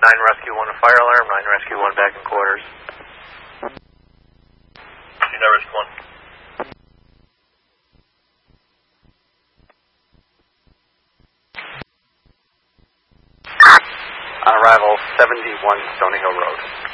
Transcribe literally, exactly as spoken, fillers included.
nine Rescue one, a fire alarm, nine Rescue one back in quarters. nine Rescue one. On arrival, seventy-one Stony Hill Road.